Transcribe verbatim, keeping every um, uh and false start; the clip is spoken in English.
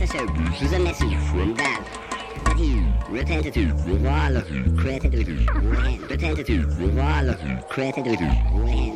episode was a message from God that he repented to of all of created with his own hand. Repented to of all of created with his own hand.